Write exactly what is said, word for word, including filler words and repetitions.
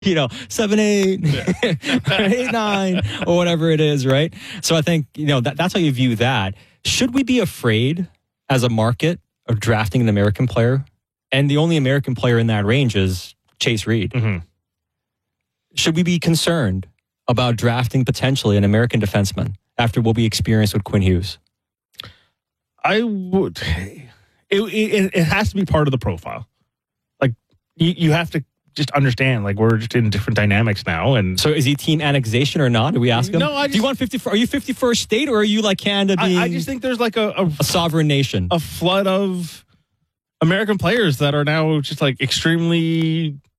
you know, seven, eight, eight, nine, or whatever it is, right? So I think, you know, that, that's how you view that. Should we be afraid as a market of drafting an American player? And the only American player in that range is Chase Reed. Mm-hmm. Should we be concerned about drafting potentially an American defenseman after what we experienced with Quinn Hughes? I would. It, it, it has to be part of the profile. Like, you, you have to just understand, like, we're just in different dynamics now. And so is he team annexation or not? Do we ask him? No, I just, do you want fifty? Are you fifty-first state, or are you like Canada being I, I just think there's like a, a, a sovereign nation, a flood of American players that are now just like extremely